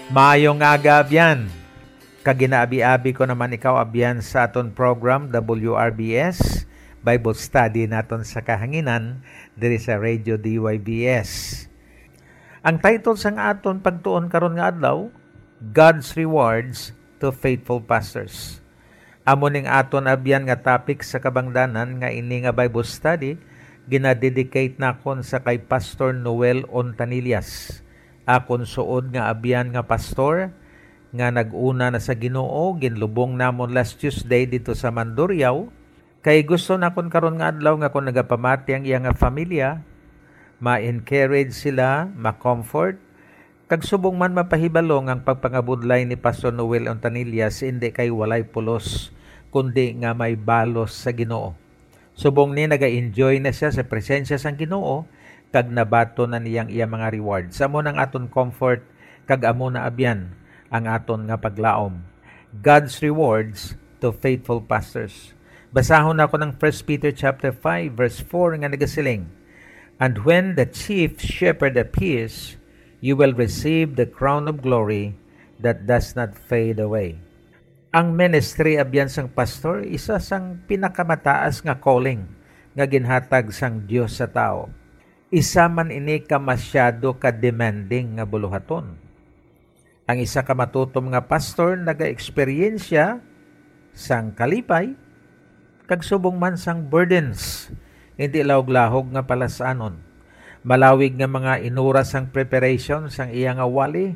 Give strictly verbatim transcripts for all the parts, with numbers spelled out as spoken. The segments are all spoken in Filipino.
Maayong aga abyan. Kaginaabi-abi ko naman ikaw abyan sa aton program W R B S, Bible Study naton sa kahanginan diri sa Radio D Y B S. Ang title sang aton pagtuon karon nga adlaw, God's Rewards to Faithful Pastors. Amo ning aton abyan nga topic sa kabangdanan nga ini nga Bible Study ginadedicate nakon sa kay Pastor Noel Ontanillas. Akon suod nga abyan nga pastor nga nag-una na sa Ginoo, ginlubong namon last Tuesday dito sa Mandurriao. Kay gusto na kon karon nga adlaw nga kon nagapamati ang iya nga pamilya, ma-encourage sila, ma-comfort, kag subong man mapahibalong ang pagpangabudlay ni Pastor Noel Ontanillas hindi kay walay pulos, kundi nga may balos sa Ginoo. Subong ni naga-enjoy na siya sa presensya sang Ginoo, kag nabato na niyang iya mga rewards. Amo nang aton comfort, kag amo na abyan ang aton nga paglaom. God's rewards to faithful pastors. Basahon ako ng First Peter chapter five verse four nga nagasiling, "And when the chief shepherd appears, you will receive the crown of glory that does not fade away." Ang ministry abyan sang pastor isa sang pinakamataas nga calling nga ginhatag sang Dios sa tao. Isa man ini ka masyado ka-demanding nga buluhaton. Ang isa ka matutom nga pastor naga-eksperyensya sang kalipay, kag subong man sang burdens, hindi lawog-lahog nga palasanon. Malawig nga mga inura sang preparation sang iya nga wali,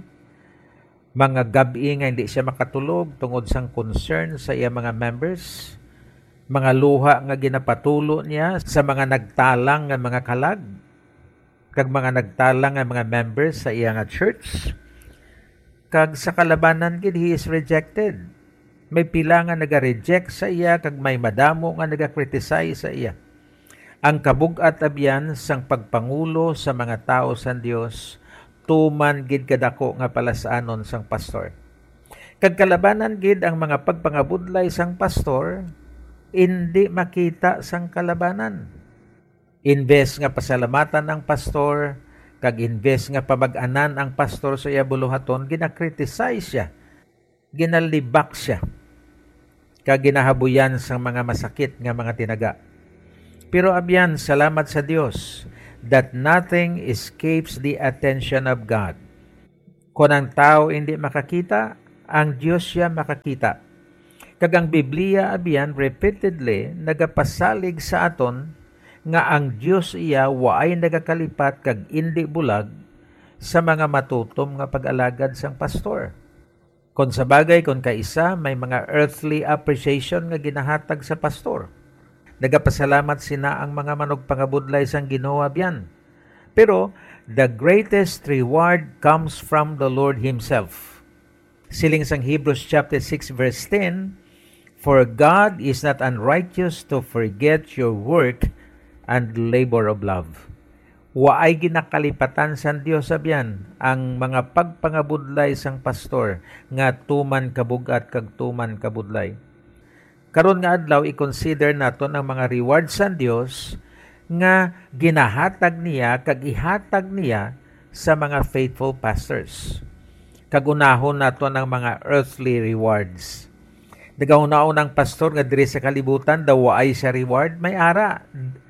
mga gabi nga hindi siya makatulog tungod sang concern sa iya mga members, mga luha nga ginapatulo niya sa mga nagtalang nga mga kalag, kag mga nagtalang nga mga members sa iya nga church, kag sa kalabanan gid he is rejected. May pila nga naga-reject sa iya, kag may madamo nga naga-criticize sa iya. Ang kabug-at abyan sang pagpangulo sa mga tao sa Dios, tuman gid kadako nga palasanon sang pastor. Kag kalabanan gid ang mga pagpangabudlay sang pastor, hindi makita sang kalabanan. Invest nga pasalamatan ang pastor, kag invest nga pabag-anan ang pastor sa iya buluhaton, gina-criticize siya, ginalibak siya, kag ginahabuyan sa mga masakit nga mga tinaga. Pero abyan, salamat sa Dios that nothing escapes the attention of God. Kung ang tao hindi makakita, ang Dios siya makakita. Kag ang Biblia abyan repeatedly nagapasalig sa aton nga ang Dios iya waay nagakalipat kag indi bulag sa mga matutom nga pag-alagad sang pastor. Kung sa bagay, kung kaisa, may mga earthly appreciation nga ginahatag sa pastor. Nagapasalamat sina ang mga manugpangabudlay sang Ginoo abyan. Pero the greatest reward comes from the Lord Himself. Siling sang Hebrews chapter six verse ten, "For God is not unrighteous to forget your work and labor of love." Waay ginakalipatan sa Dios abyan ang mga pagpangabudlay sang pastor nga tuman kabugat kag tuman kabudlay. Karon nga adlaw i-consider naton ang mga rewards sa Dios nga ginahatag niya kag ihatag niya sa mga faithful pastors. Kagunahon naton ang mga earthly rewards. Nagauna-unang pastor nga diri sa kalibutan daw waay sa reward, may ara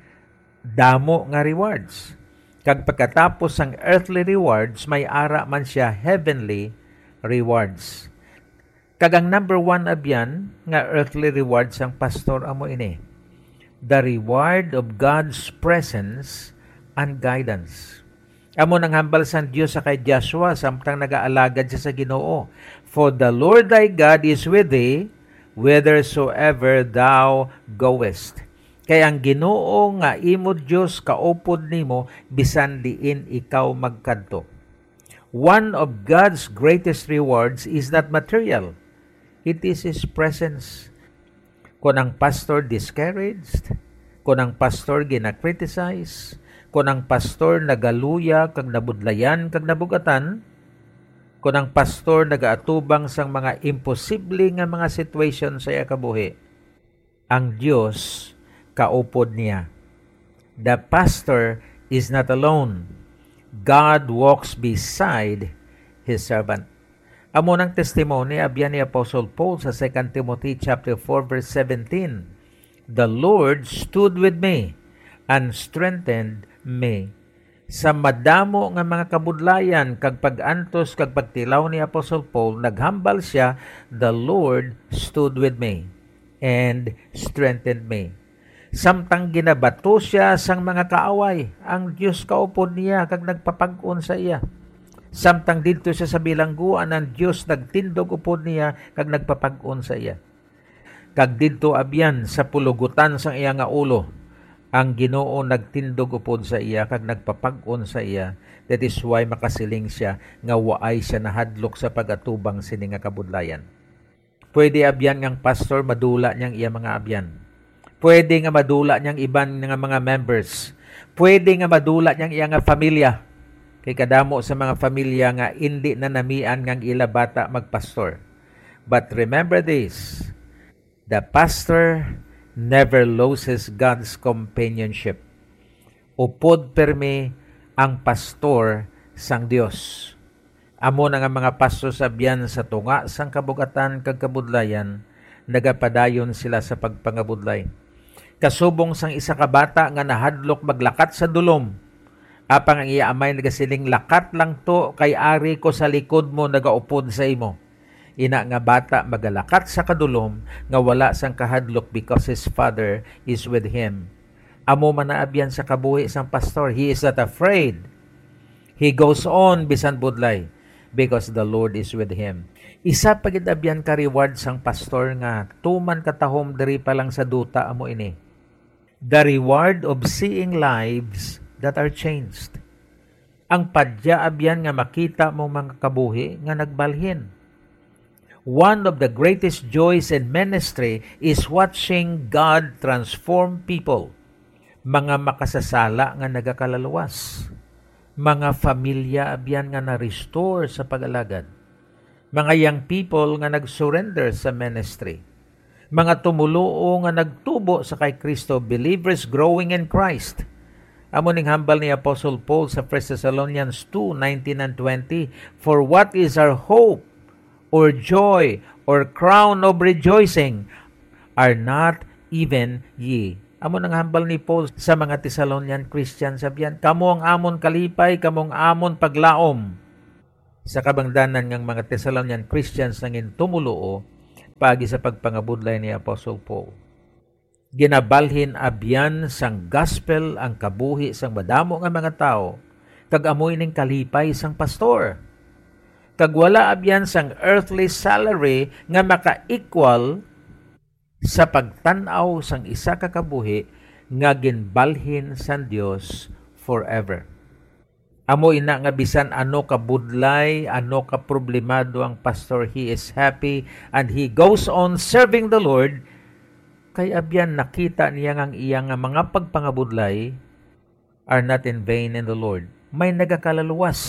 damo nga rewards. Kag pagkatapos ang earthly rewards, may ara man siya heavenly rewards. Kag ang number one abyan nga earthly rewards ang pastor amo ini, the reward of God's presence and guidance. Amo nang hambal sang Dios sa kay Joshua samtang nagaalagad siya sa Ginoo, "For the Lord thy God is with thee whithersoever thou goest." Kay ang Ginoo nga imo Dios kaupod nimo bisan diin ikaw magkadto. One of God's greatest rewards is not material. It is His presence. Kung ang pastor discouraged, kung ang pastor gina-criticize, kung ang pastor nagaluya kag nabudlayan kag nabugatan, kung ang pastor nagaatubang sang mga imposible nga mga situation sa iya kabuhi, ang Dios kaupod niya. The pastor is not alone. God walks beside His servant. Amo ng testimony abyan ni Apostle Paul sa Second Timothy chapter four verse seventeen. The Lord stood with me and strengthened me. Sa madamo nga mga kabudlayan kag pag-antos kag pagtilaw ni Apostle Paul, naghambal siya, the Lord stood with me and strengthened me. Samtang ginabato siya sang mga kaaway, ang Dios kaupod niya kag nagpapag-on sa iya. Samtang dito siya sa bilangguan, ang Dios nagtindog upod niya kag nagpapag-on sa iya. Kag dito abyan sa pulugutan sang iya nga ulo, ang Ginoo nagtindog upod sa iya kag nagpapag-on sa iya. That is why makasiling siya nga waay siya nahadlok sa pagatubang sini nga kabudlayan. Pwede abyan ngang pastor madula niyang iya mga abyan. Pwede nga madula niyang iban nga mga members. Pwede nga madula niyang iya nga pamilya. Kay kadamo sa mga pamilya nga hindi na namian ngang ila bata magpastor. But remember this, the pastor never loses God's companionship. Upod permi ang pastor sang Dios. Amo na nga mga pastor sabyan sa tunga sang kabugatan kag kabudlayan, nagapadayon sila sa pagpangabudlay. Kasubong sang isa ka bata nga nahadlok maglakat sa dulom, apang ang iya amay nagasiling, lakat lang to kay ari ko sa likod mo nagaupod sa imo. Ina nga bata magalakat sa kadulom nga wala sang kahadlok because his father is with him. Amo man na abyan sa kabuhi sang pastor, he is not afraid. He goes on bisan budlay because the Lord is with him. Isa pagid abyan ka reward sang pastor nga tuman katahom diri pa lang sa duta amo ini. The reward of seeing lives that are changed. Ang padya abyan nga makita mo mga kabuhi nga nagbalhin. One of the greatest joys in ministry is watching God transform people. Mga makasasala nga nagakalalawas. Mga familia abyan nga na-restore sa pag-alagad. Mga young people nga nag-surrender sa ministry. Mga tumuluo nga nagtubo sa kay Kristo, believers growing in Christ. Amo ning hambal ni Apostle Paul sa First Thessalonians two nineteen and twenty, for what is our hope or joy or crown of rejoicing are not even ye. Amo nang hambal ni Paul sa mga Thessalonian Christians sabyan, kamo ang amon kalipay, kamo ang amon paglaom. Sa kabangdanan ng mga Thessalonian Christians nangin tumuluo pagi sa pagpangabudlay ni Apostle Paul. Ginabalhin abyan sang gospel ang kabuhi sang madamo nga mga tao, kag amoy ning kalipay sang pastor. Kag wala abyan sang earthly salary nga maka-equal sa pagtan-aw sang isa ka kabuhi nga ginbalhin sang Dios forever. Amo ina nga bisan ano ka budlay, ano ka problemado ang pastor, he is happy and he goes on serving the Lord. Kay abyan nakita niya ngang iyang mga pagpangabudlay are not in vain in the Lord. May nagakalaluwas